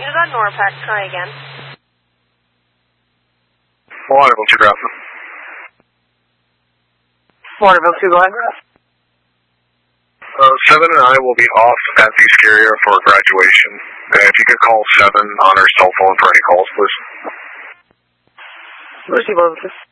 Is that NORPAC? Try again. Waterville 2, Grafton. Waterville 2, go ahead. 7 and I will be off at the area for graduation. If you could call 7 on her cell phone for any calls, please. Receive over.